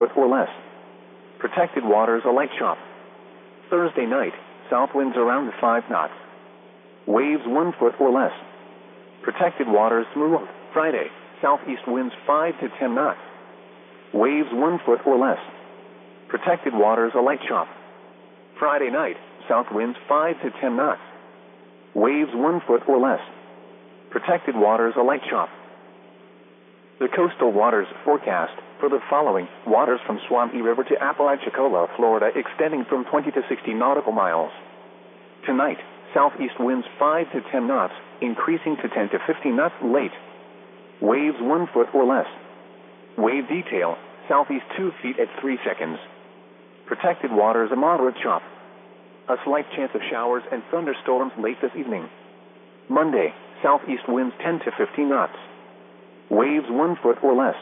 or less. Protected waters, a light chop. Thursday night, south winds around 5 knots. Waves 1 foot or less. Protected waters, smooth. Friday, southeast winds 5 to 10 knots. Waves 1 foot or less. Protected waters, a light chop. Friday night, south winds 5 to 10 knots. Waves 1 foot or less. Protected waters, a light chop. The coastal waters forecast for the following: waters from Swampy River to Apalachicola, Florida, extending from 20 to 60 nautical miles. Tonight, southeast winds 5 to 10 knots, increasing to 10 to 15 knots late. Waves 1 foot or less. Wave detail, southeast 2 feet at 3 seconds. Protected waters, a moderate chop. A slight chance of showers and thunderstorms late this evening. Monday, southeast winds 10 to 15 knots. Waves 1 foot or less.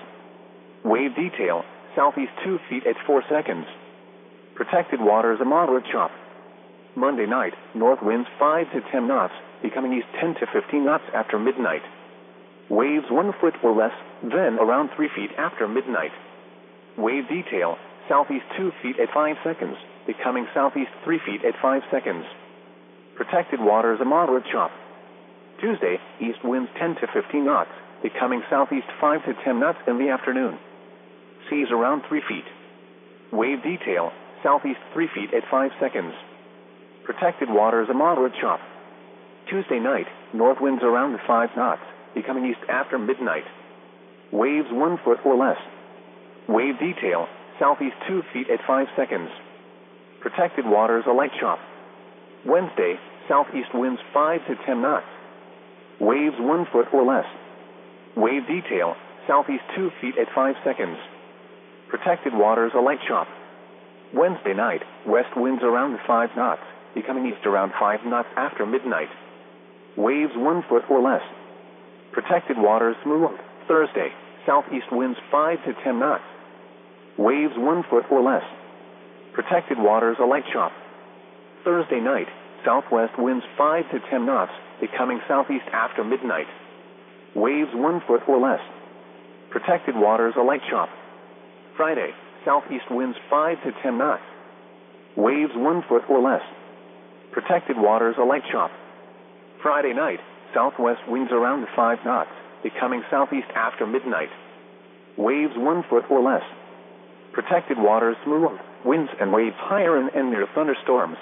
Wave detail, southeast 2 feet at 4 seconds. Protected waters, a moderate chop. Monday night, north winds 5 to 10 knots, becoming east 10 to 15 knots after midnight. Waves 1 foot or less, then around 3 feet after midnight. Wave detail, southeast 2 feet at 5 seconds, becoming southeast 3 feet at 5 seconds. Protected waters, a moderate chop. Tuesday, east winds 10 to 15 knots, becoming southeast 5 to 10 knots in the afternoon. Seas around 3 feet. Wave detail, southeast 3 feet at 5 seconds. Protected waters, a moderate chop. Tuesday night, north winds around 5 knots, becoming east after midnight. Waves 1 foot or less. Wave detail, southeast 2 feet at 5 seconds. Protected waters, a light chop. Wednesday, southeast winds 5 to 10 knots. Waves 1 foot or less. Wave detail, southeast 2 feet at 5 seconds. Protected waters, a light chop. Wednesday night, west winds around 5 knots, becoming east around 5 knots after midnight. Waves 1 foot or less. Protected waters, smooth. Thursday, southeast winds 5 to 10 knots. Waves 1 foot or less. Protected waters, a light chop. Thursday night, southwest winds 5 to 10 knots, becoming southeast after midnight. Waves 1 foot or less. Protected waters, a light chop. Friday, southeast winds 5 to 10 knots. Waves 1 foot or less. Protected waters, a light chop. Friday night, southwest winds around 5 knots, becoming southeast after midnight. Waves 1 foot or less. Protected waters, smooth. Winds and waves higher and near thunderstorms.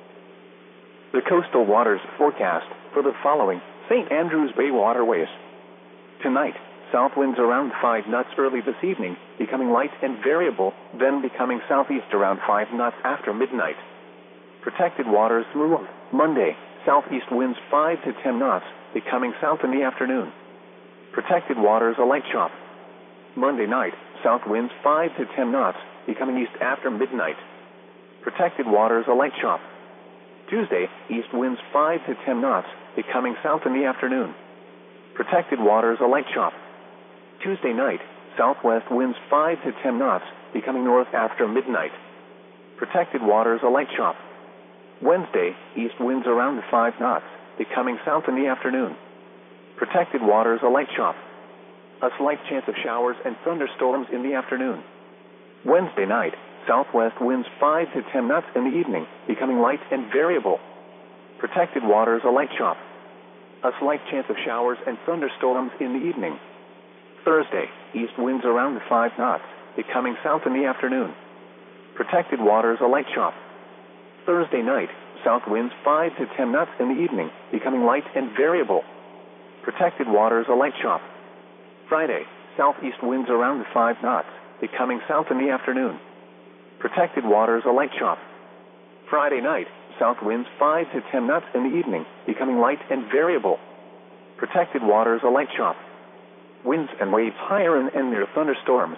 The coastal waters forecast for the following: St. Andrews Bay waterways. Tonight, south winds around 5 knots early this evening, becoming light and variable, then becoming southeast around 5 knots after midnight. Protected waters, smooth. Monday, southeast winds 5 to 10 knots, becoming south in the afternoon. Protected waters, a light chop. Monday night, south winds 5 to 10 knots, becoming east after midnight. Protected waters, a light chop. Tuesday, east winds 5 to 10 knots, becoming south in the afternoon. Protected waters, a light chop. Tuesday night, southwest winds 5 to 10 knots, becoming north after midnight. Protected waters, a light chop. Wednesday, east winds around 5 knots, becoming south in the afternoon. Protected waters, a light chop. A slight chance of showers and thunderstorms in the afternoon. Wednesday night, southwest winds 5 to 10 knots in the evening, becoming light and variable. Protected waters, a light chop. A slight chance of showers and thunderstorms in the evening. Thursday, east winds around 5 knots, becoming south in the afternoon. Protected waters, a light chop. Thursday night, south winds 5 to 10 knots in the evening, becoming light and variable. Protected waters, a light chop. Friday, southeast winds around 5 knots, becoming south in the afternoon. Protected waters, a light chop. Friday night, south winds 5 to 10 knots in the evening, becoming light and variable. Protected waters, a light chop. Winds and waves higher and near thunderstorms.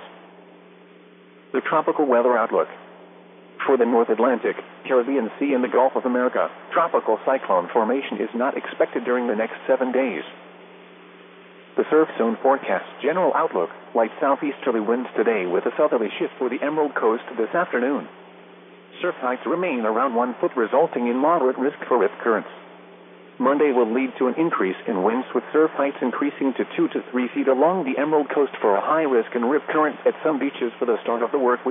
The tropical weather outlook. For the North Atlantic, Caribbean Sea and the Gulf of America, tropical cyclone formation is not expected during the next 7 days. The surf zone forecasts general outlook: light southeasterly winds today with a southerly shift for the Emerald Coast this afternoon. Surf heights remain around 1 foot, resulting in moderate risk for rip currents. Monday will lead to an increase in winds, with surf heights increasing to 2 to 3 feet along the Emerald Coast for a high risk in rip currents at some beaches for the start of the work week.